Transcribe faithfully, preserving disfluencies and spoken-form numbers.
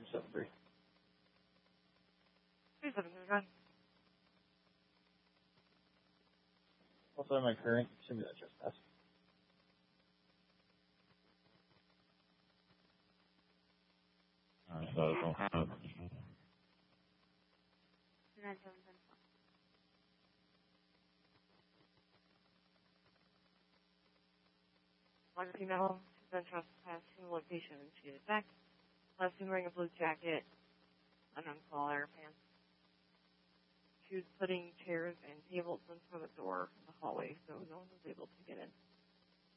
seven three. Two seven three, go ahead. Also, my current, send me that trespass. Alright, so I don't have. One female, then trespassing location. She is back. Last seen wearing a blue jacket, an uncollar pants. She was putting chairs and tables in front of the door in the hallway, so no one was able to get in.